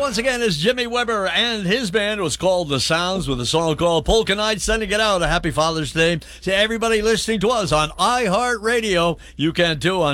once again is Jimmy Weber, and his band was called The Sounds with a song called Polka Night, sending it out. A happy Father's Day to everybody listening to us on iHeartRadio. You can too on